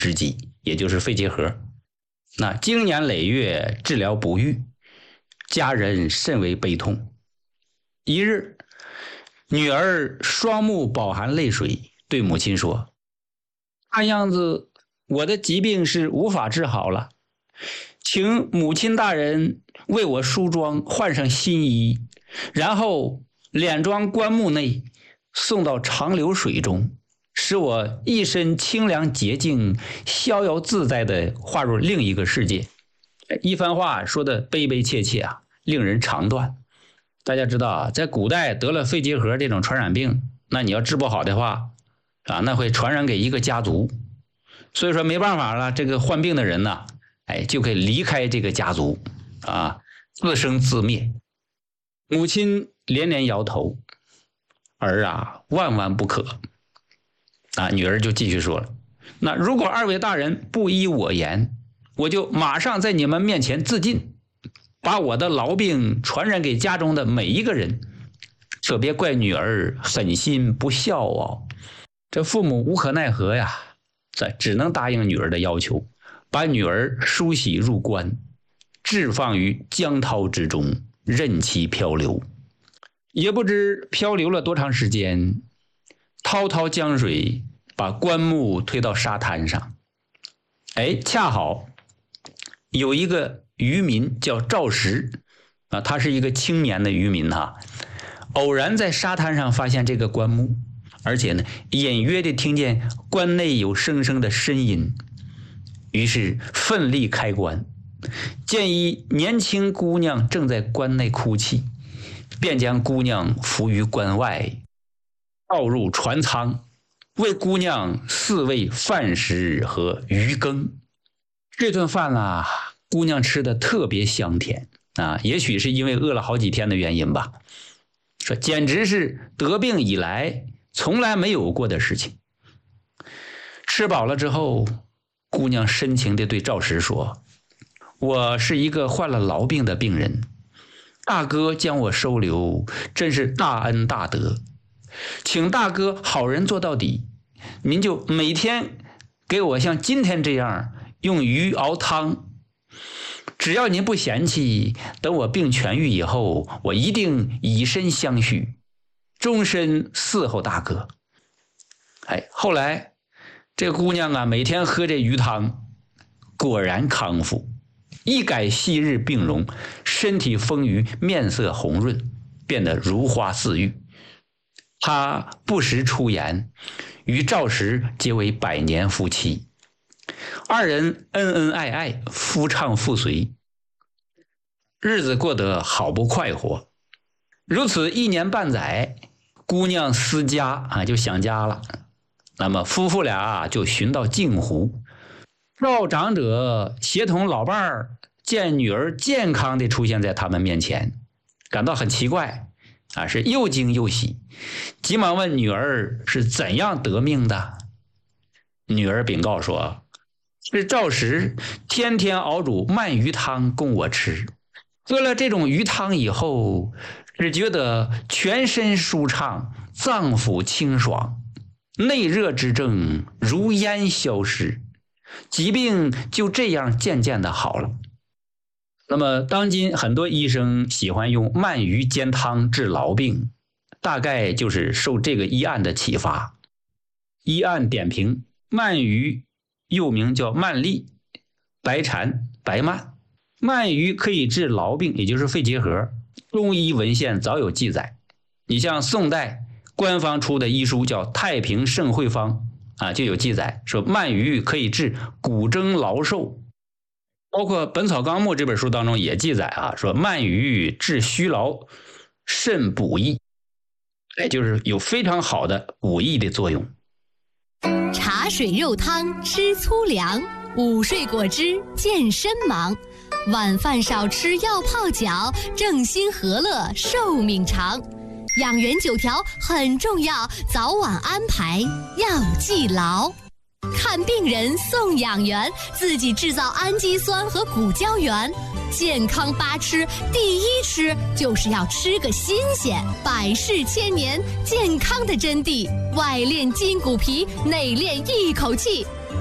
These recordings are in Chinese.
之疾，也就是肺结核。那经年累月治疗不愈，家人甚为悲痛。一日，女儿双目饱含泪水，对母亲说：“看样子我的疾病是无法治好了，请母亲大人为我梳妆，换上新衣，然后敛装棺木内，送到长流水中，使我一身清凉洁净，逍遥自在地划入另一个世界。”一番话说的悲悲切切啊，令人肠断。大家知道啊，在古代得了肺结核这种传染病，那你要治不好的话啊，那会传染给一个家族。所以说没办法了，这个患病的人呢，就可以离开这个家族啊，自生自灭。母亲连连摇头：“儿啊，万万不可。”啊，女儿就继续说了：“那如果二位大人不依我言，我就马上在你们面前自尽，把我的痨病传染给家中的每一个人，可别怪女儿狠心不孝哦。”这父母无可奈何呀，只能答应女儿的要求，把女儿梳洗入棺，置放于江涛之中，任其漂流。也不知漂流了多长时间，滔滔江水把棺木推到沙滩上。恰好有一个渔民叫赵石啊，他是一个青年的渔民哈，偶然在沙滩上发现这个棺木，而且呢，隐约的听见棺内有声声的呻吟，于是奋力开棺，见一年轻姑娘正在棺内哭泣，便将姑娘扶于棺外，倒入船舱，为姑娘饲喂饭食和鱼羹。这顿饭啊，姑娘吃的特别香甜啊，也许是因为饿了好几天的原因吧，说简直是得病以来从来没有过的事情。吃饱了之后，姑娘深情地对赵石说：“我是一个患了痨病的病人，大哥将我收留，真是大恩大德，请大哥好人做到底，您就每天给我像今天这样用鱼熬汤，只要您不嫌弃，等我病痊愈以后，我一定以身相许，终身伺候大哥。”后来这个姑娘啊，每天喝这鱼汤，果然康复，一改昔日病容，身体丰腴，面色红润，变得如花似玉。她不时出言，与赵石结为百年夫妻，二人恩恩爱爱，夫唱妇随，日子过得好不快活。如此1年半载，姑娘思家啊，就想家了。那么夫妇俩就寻到镜湖，赵长者协同老伴儿见女儿健康地出现在他们面前，感到很奇怪啊，是又惊又喜，急忙问女儿是怎样得命的。女儿禀告说：“是赵石天天熬煮鳗鱼汤供我吃，喝了这种鱼汤以后，只觉得全身舒畅，脏腑清爽，内热之症如烟消失，疾病就这样渐渐的好了。”那么当今很多医生喜欢用鳗鱼煎汤治痨病，大概就是受这个医案的启发。医案点评：鳗鱼又名叫鳗鲡、白蟾、白鳗，鳗鱼可以治痨病，也就是肺结核，中医文献早有记载。你像宋代官方出的医书叫《太平圣惠方》啊，就有记载说鳗鱼可以治骨蒸痨瘦。包括《本草纲目》这本书当中也记载啊，说鳗鱼治虚劳肾补益，就是有非常好的补益的作用。 茶水肉汤吃粗粮，午睡果汁健身忙，晚饭少吃药泡脚，正心和乐寿命长。养元9条很重要，早晚安排要记牢。看病人送养元，自己制造氨基酸和骨胶原。健康8吃，第1吃就是要吃个新鲜，百世千年，健康的真谛，外练筋骨皮，内练一口气。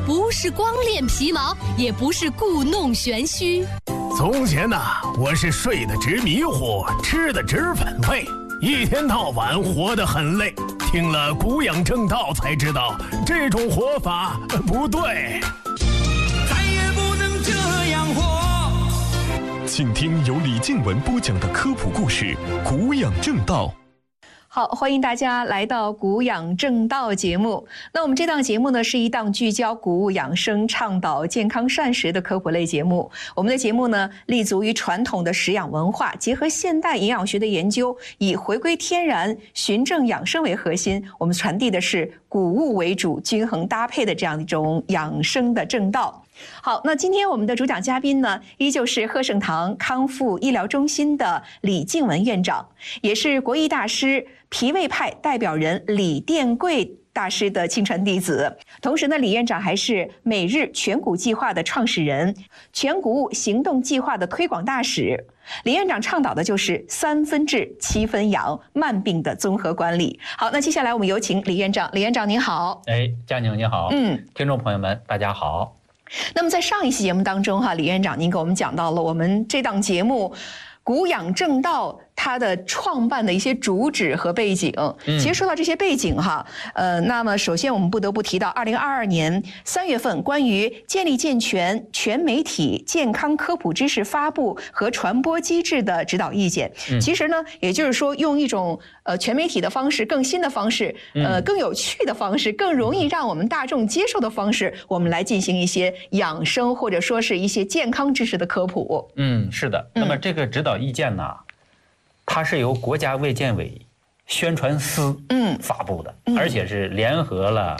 不是光练皮毛，也不是故弄玄虚。 从前呐，我是睡得直迷糊，吃得直反胃，一天到晚活得很累。听了古养正道才知道，这种活法不对。 再也不能这样活。 请听由李静文播讲的科普故事《古养正道》。 好，欢迎大家来到《古养正道》节目。那我们这档节目呢，是一档聚焦谷物养生、倡导健康膳食的科普类节目。我们的节目呢，立足于传统的食养文化，结合现代营养学的研究，以回归天然、循证养生为核心。我们传递的是谷物为主、均衡搭配的这样一种养生的正道。好，那今天我们的主讲嘉宾呢，依旧是贺圣堂康复医疗中心的李静文院长，也是国医大师脾胃派代表人李殿贵大师的亲传弟子。同时呢，李院长还是每日全谷计划的创始人，全谷物行动计划的推广大使。李院长倡导的就是3分治7分养慢病的综合管理。好，那接下来我们有请李院长。李院长您好。 佳宁你好。听众朋友们大家好。 那么在上一期节目当中李院长您给我们讲到了我们这档节目古养正道它的创办的一些主旨和背景。其实说到这些背景那么首先我们不得不提到2022年3月份关于建立健全全媒体健康科普知识发布和传播机制的指导意见。其实呢，也就是说用一种全媒体的方式、更新的方式、更有趣的方式、更容易让我们大众接受的方式，我们来进行一些养生或者说是一些健康知识的科普。 是的。那么这个指导意见呢，它是由国家卫健委宣传司发布的，而且是联合了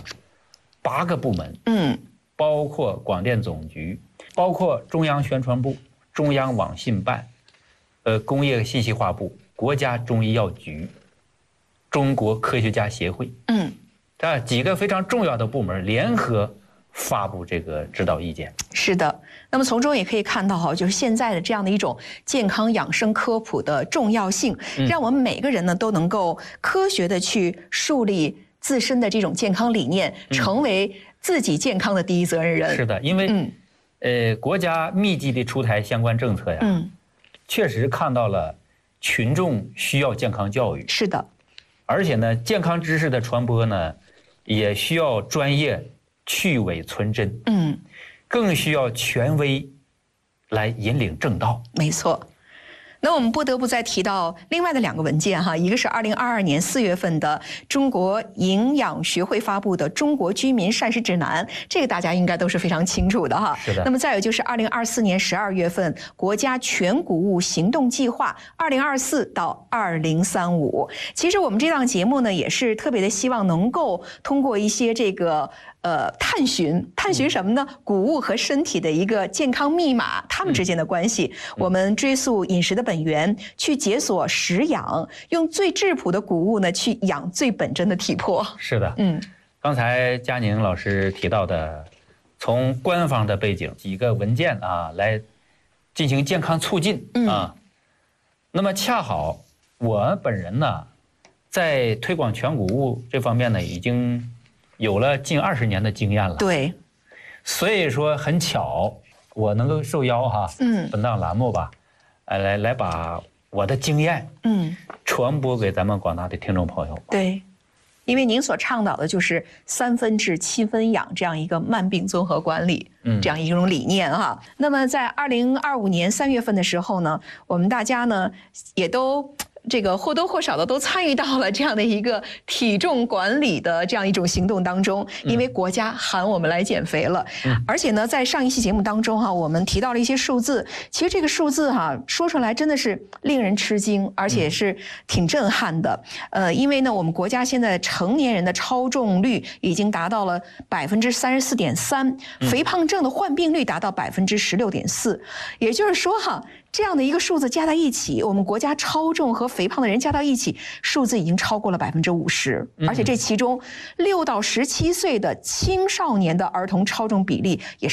8个部门，包括广电总局，包括中央宣传部、中央网信办、工业信息化部、国家中医药局、中国科学家协会，这几个非常重要的部门联合发布这个指导意见。 是的，那么从中也可以看到就是现在的这样的一种健康养生科普的重要性，让我们每个人呢都能够科学的去树立自身的这种健康理念，成为自己健康的第一责任人。 是的，因为国家密集的出台相关政策呀，确实看到了群众需要健康教育。 是的， 而且呢，健康知识的传播呢，也需要专业去伪存真，更需要权威来引领正道。 没错。那我们不得不再提到另外的2个文件一个是2022年4月份的中国营养学会发布的《中国居民膳食指南》，这个大家应该都是非常清楚的是的。 那么再有就是2024年12月份国家全谷物行动计划2024到2035。其实我们这档节目呢，也是特别的希望能够通过一些这个探寻什么呢？谷物和身体的一个健康密码，它们之间的关系。我们追溯饮食的本源，去解锁食养，用最质朴的谷物呢，去养最本真的体魄。 是的，刚才佳宁老师提到的，从官方的背景几个文件来进行健康促进那么恰好我本人呢，在推广全谷物这方面呢，已经有了近20年的经验了。 对， 所以说很巧，我能够受邀本档栏目吧，来把我的经验传播给咱们广大的听众朋友。 对，因为您所倡导的就是3分治7分养这样一个慢病综合管理，这样一种理念那么在2025年3月份的时候呢，我们大家呢也都这个或多或少的都参与到了这样的一个体重管理的这样一种行动当中，因为国家喊我们来减肥了。而且呢，在上一期节目当中我们提到了一些数字，其实这个数字说出来真的是令人吃惊，而且是挺震撼的。因为呢，我们国家现在成年人的超重率已经达到了34.3%，肥胖症的患病率达到16.4%，也就是说这样的一个数字加在一起，我们国家超重和肥胖的人加到一起，数字已经超过了50%，而且这其中6到17岁的青少年的儿童超重比例也是大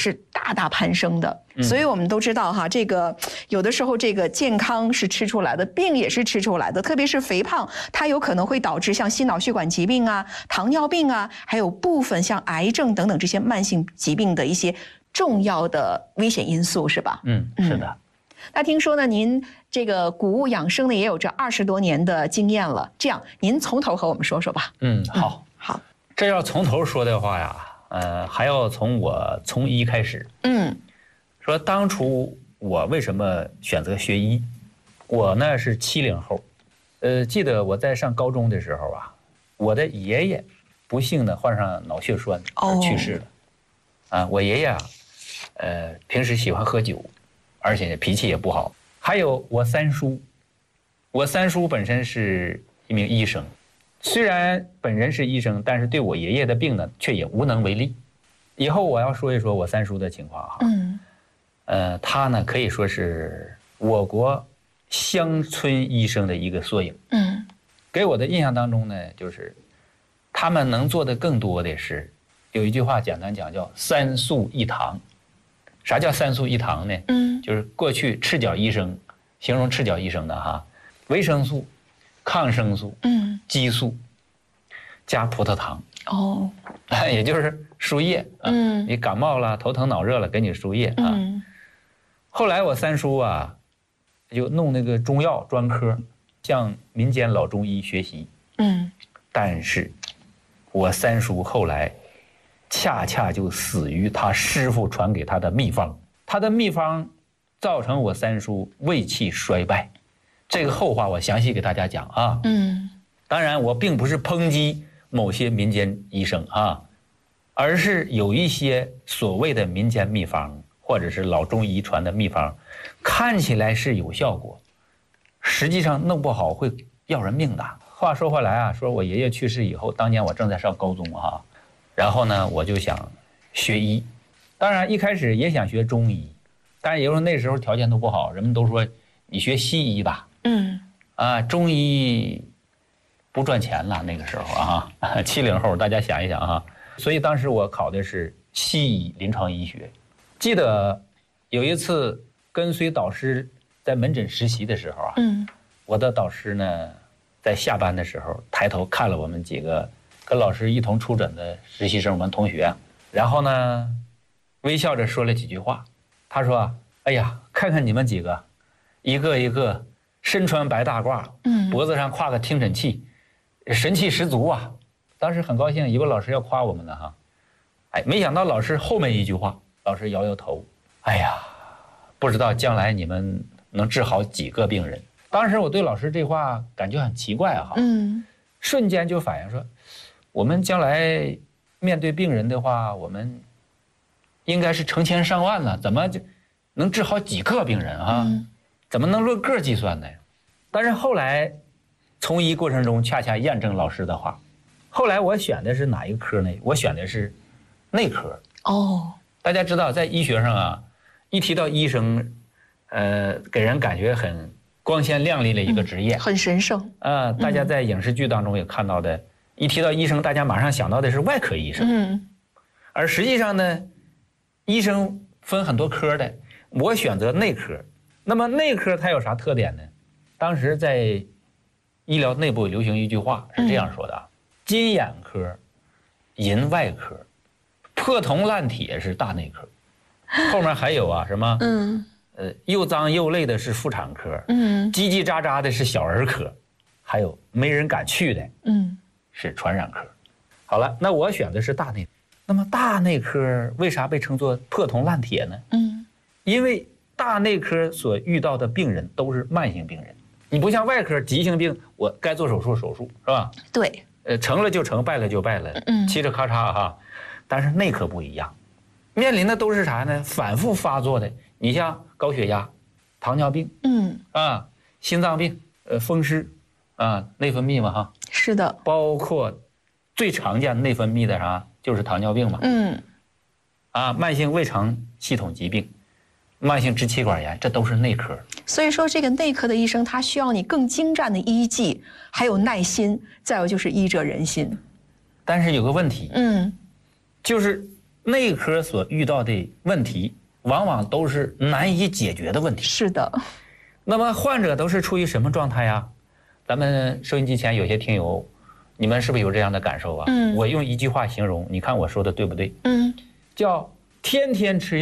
大大攀升的。所以我们都知道哈，这个有的时候这个健康是吃出来的，病也是吃出来的，特别是肥胖，它有可能会导致像心脑血管疾病啊、糖尿病啊，还有部分像癌症等等这些慢性疾病的一些重要的危险因素，是吧？ 是的。 那听说呢，您这个谷物养生呢也有这20多年的经验了，这样您从头和我们说说吧。 好， 好， 这要从头说的话呀，还要从我从医开始。说当初我为什么选择学医？我呢是70后，记得我在上高中的时候啊，我的爷爷不幸的患上脑血栓而去世了。我爷爷啊，平时喜欢喝酒，而且脾气也不好。还有我三叔，我三叔本身是一名医生，虽然本人是医生，但是对我爷爷的病呢，却也无能为力。以后我要说一说我三叔的情况哈。他呢可以说是我国乡村医生的一个缩影。给我的印象当中呢，就是他们能做的更多的是，有一句话简单讲叫3素1糖。啥叫3素1糖呢？就是过去赤脚医生形容赤脚医生的哈，维生素、抗生素、激素加葡萄糖。也就是输液啊。你感冒了、头疼脑热了，给你输液啊。后来我三叔啊，就弄那个中药专科，向民间老中医学习。但是我三叔后来恰恰就死于他师傅传给他的秘方，他的秘方造成我三叔胃气衰败。这个后话我详细给大家讲啊。当然我并不是抨击某些民间医生啊，而是有一些所谓的民间秘方或者是老中医传的秘方，看起来是有效果，实际上弄不好会要人命的。话说回来啊，说我爷爷去世以后，当年我正在上高中啊，然后呢我就想学医，当然一开始也想学中医，但是也就是那时候条件都不好，人们都说你学西医吧。中医不赚钱了，那个时候啊，70后大家想一想啊，所以当时我考的是西医临床医学。记得有一次跟随导师在门诊实习的时候啊，我的导师呢在下班的时候抬头看了我们几个跟老师一同出诊的实习生，我们同学，然后呢微笑着说了几句话。他说：“哎呀，看看你们几个，一个一个身穿白大褂，脖子上挎个听诊器，神气十足啊。”当时很高兴，有个老师要夸我们呢哈。没想到老师后面一句话，老师摇摇头：“哎呀，不知道将来你们能治好几个病人。”当时我对老师这话感觉很奇怪哈。瞬间就反应说，我们将来面对病人的话，我们应该是成千上万了，怎么就能治好几个病人啊？怎么能论个计算呢？但是后来从医过程中恰恰验证老师的话。后来我选的是哪一个科呢？我选的是内科。大家知道在医学上啊，一提到医生，给人感觉很光鲜亮丽的一个职业， 很神圣啊。大家在影视剧当中也看到的，一提到医生，大家马上想到的是外科医生。而实际上呢，医生分很多科的，我选择内科。那么内科它有啥特点呢？当时在医疗内部流行一句话是这样说的：金眼科、银外科，破铜烂铁是大内科。后面还有啊什么？又脏又累的是妇产科，叽叽喳喳的是小儿科，还有没人敢去的，是传染科。好了，那我选的是大内科。那么大内科为啥被称作破铜烂铁呢？因为大内科所遇到的病人都是慢性病人，你不像外科急性病，我该做手术手术是吧？ 对， 成了就成，败了就败了，嘁哩咔嚓哈。但是内科不一样，面临的都是啥呢？反复发作的。你像高血压、糖尿病，心脏病，风湿，内分泌嘛哈。 是的。包括最常见内分泌的啥，就是糖尿病嘛。慢性胃肠系统疾病、慢性支气管炎，这都是内科。 所以说，这个内科的医生他需要你更精湛的医技，还有耐心，再有就是医者仁心。 但是有个问题，就是内科所遇到的问题，往往都是难以解决的问题。 是的。 那么患者都是处于什么状态呀？咱们收音机前有些听友，你们是不是有这样的感受啊？我用一句话形容，你看我说的对不对？叫天天吃药。